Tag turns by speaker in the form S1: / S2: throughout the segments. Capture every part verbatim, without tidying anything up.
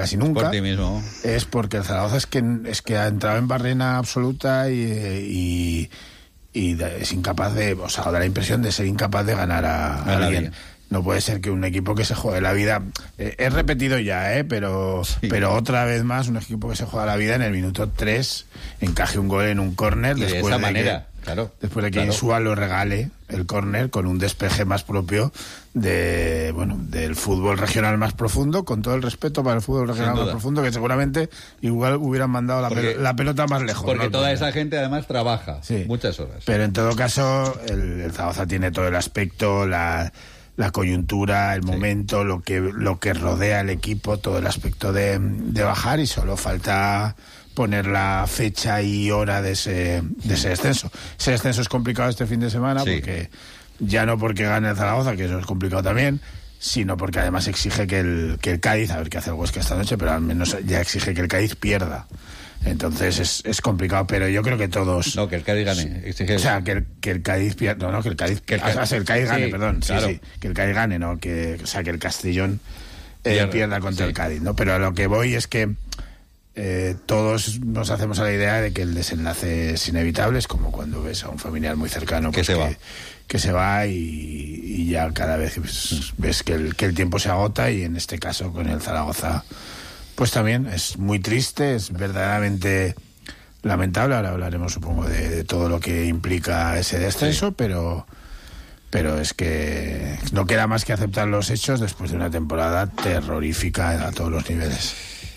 S1: casi nunca,
S2: por ti mismo.
S1: Es porque el Zaragoza es que, es que ha entrado en barrena absoluta y, y, y es incapaz de, o sea, da la impresión de ser incapaz de ganar a, a alguien. Nadie. No puede ser que un equipo que se juegue la vida, eh, he repetido ya, eh, pero sí. pero otra vez más, un equipo que se juega la vida en el minuto tres encaje un gol en un córner
S2: de
S1: después
S2: esa
S1: de
S2: manera,
S1: que,
S2: claro,
S1: después de que
S2: claro.
S1: Insúa lo regale el córner con un despeje más propio de bueno del fútbol regional más profundo, con todo el respeto para el fútbol regional más profundo, que seguramente igual hubieran mandado la, porque, pel- la pelota más lejos.
S2: Porque
S1: ¿no?
S2: toda porque, esa gente además trabaja sí. muchas horas.
S1: Pero en todo caso, el, el Zaragoza tiene todo el aspecto, la la coyuntura, el momento, sí. lo que lo que rodea al equipo, todo el aspecto de, de bajar, y solo falta poner la fecha y hora de ese de ese descenso. Ese descenso es complicado este fin de semana, sí. porque ya no porque gane el Zaragoza, que eso es complicado también, sino porque además exige que el que el Cádiz, a ver qué hace el Huesca esta noche, pero al menos ya exige que el Cádiz pierda. Entonces es, es complicado, pero yo creo que todos...
S2: No, que el Cádiz gane. Exige...
S1: O sea, que el, que el Cádiz pierda... No, no, que el Cádiz... Que el, Cádiz, ah, el Cádiz gane, sí, perdón. Claro. Sí, sí, que el Cádiz gane, ¿no? Que, o sea, que el Castellón eh, pierda, pierda contra sí. el Cádiz, ¿no? Pero a lo que voy es que eh, todos nos hacemos a la idea de que el desenlace es inevitable. Es como cuando ves a un familiar muy cercano
S2: que, pues, se,
S1: que,
S2: va.
S1: que se va y, y ya cada vez pues, ves que el, que el tiempo se agota, y en este caso con el Zaragoza... Pues también es muy triste, es verdaderamente lamentable. Ahora hablaremos, supongo, de, de todo lo que implica ese descenso, sí. pero pero es que no queda más que aceptar los hechos después de una temporada terrorífica a todos los niveles.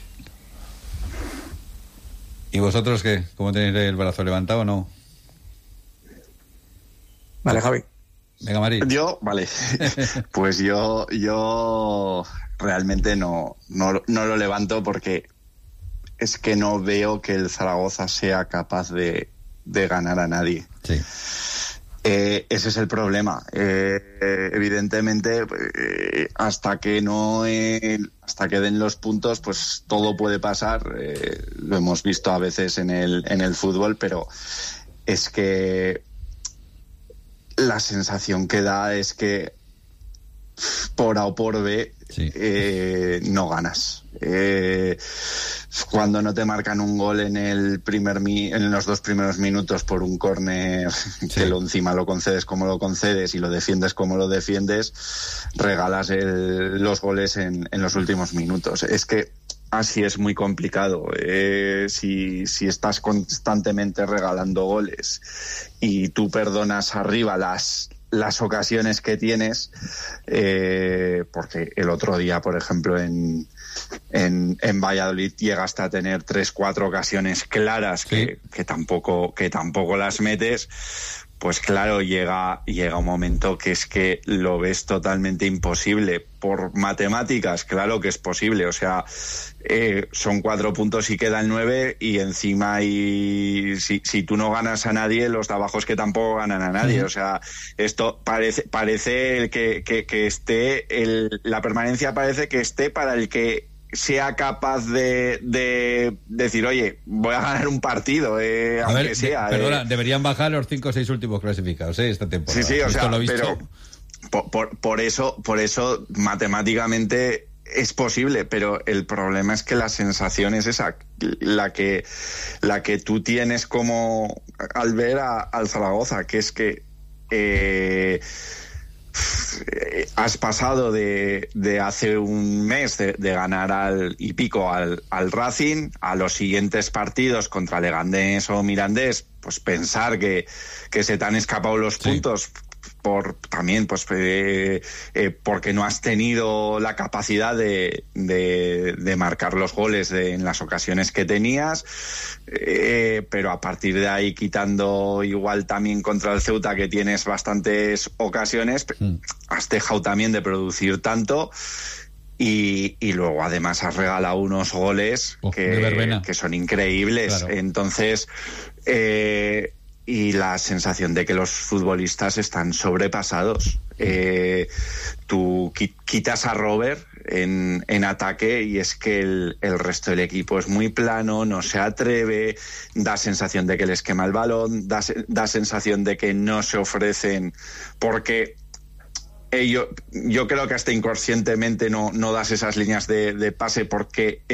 S2: ¿Y vosotros qué? ¿Cómo tenéis el brazo levantado o no?
S3: Vale, Javi.
S2: Venga, Mari.
S4: Yo, vale. Pues yo, yo realmente no, no, no lo levanto porque es que no veo que el Zaragoza sea capaz de, de ganar a nadie.
S2: Sí.
S4: Eh, ese es el problema. Eh, eh, evidentemente, eh, hasta que no, eh, hasta que den los puntos, pues todo puede pasar. Eh, lo hemos visto a veces en el, en el fútbol, pero es que la sensación que da es que por A o por B
S2: sí.
S4: eh, no ganas. Eh, cuando no te marcan un gol en el primer mi, en los dos primeros minutos por un córner sí. que lo encima lo concedes como lo concedes y lo defiendes como lo defiendes, regalas el, los goles en, en los últimos minutos. Es que así es muy complicado. Eh, si, si estás constantemente regalando goles y tú perdonas arriba las las ocasiones que tienes, eh, porque el otro día, por ejemplo, en, en, en Valladolid llegaste a tener tres, cuatro ocasiones claras sí. que, que tampoco, que tampoco las metes, pues claro, llega, llega un momento que es que lo ves totalmente imposible. Por matemáticas, claro que es posible, o sea, eh, son cuatro puntos y quedan nueve, y encima y si, si tú no ganas a nadie, los de abajo es que tampoco ganan a nadie, uh-huh. o sea, esto parece parece que, que, que esté, el, la permanencia parece que esté para el que sea capaz de, de decir, oye, voy a ganar un partido, eh,
S2: a
S4: aunque
S2: ver,
S4: sea.
S2: De, perdona,
S4: eh.
S2: deberían bajar los cinco o seis últimos clasificados, eh, esta temporada.
S4: Sí, sí, o
S2: Esto
S4: sea,
S2: lo he visto.
S4: pero por, por, por eso, por eso matemáticamente es posible, pero el problema es que la sensación es esa, la que, la que tú tienes como al ver a, al Zaragoza, que es que eh, has pasado de, de hace un mes de, de ganar al y pico al, al Racing, a los siguientes partidos contra Leganés o Mirandés, pues pensar que, que se te han escapado los sí. puntos por también pues eh, eh, porque no has tenido la capacidad de, de, de marcar los goles de, en las ocasiones que tenías, eh, pero a partir de ahí, quitando igual también contra el Ceuta, que tienes bastantes ocasiones, mm. has dejado también de producir tanto. Y, y luego además has regalado unos goles oh, que, que son increíbles. Claro. Entonces eh, y la sensación de que los futbolistas están sobrepasados. Eh, tú quitas a Robert en, en ataque y es que el, el resto del equipo es muy plano, no se atreve, da sensación de que les quema el balón, da, da sensación de que no se ofrecen, porque eh, yo, yo creo que hasta inconscientemente no, no das esas líneas de, de pase porque